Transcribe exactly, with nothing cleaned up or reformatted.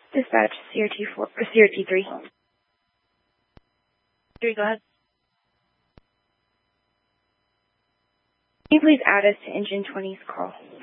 Dispatch C R T four or C R T three. Three, go ahead. Can you please add us to Engine twenty's call?